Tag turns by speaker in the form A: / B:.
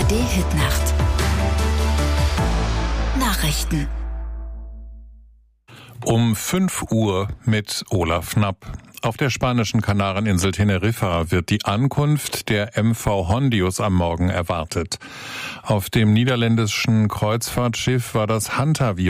A: ARD-Hitnacht. Nachrichten.
B: Um 5 Uhr mit Olaf Knapp. Auf der spanischen Kanareninsel Teneriffa wird die Ankunft der MV Hondius am Morgen erwartet. Auf dem niederländischen Kreuzfahrtschiff war das Hantavirus